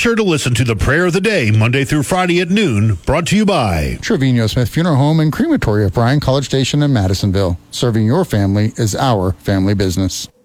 sure to listen to the Prayer of the Day Monday through Friday at noon, brought to you by Trevino Smith Funeral Home and Crematory of Bryan College Station in Madisonville. Serving your family is our family business.